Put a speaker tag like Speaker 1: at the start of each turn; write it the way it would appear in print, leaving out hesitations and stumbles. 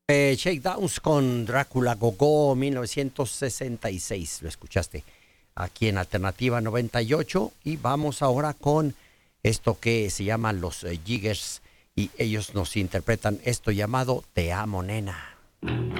Speaker 1: Shakedowns con Drácula Gogó 1966. Lo escuchaste aquí en Alternativa 98. Y vamos ahora con esto que se llama Los Jiggers. Y ellos nos interpretan esto llamado Te amo, nena.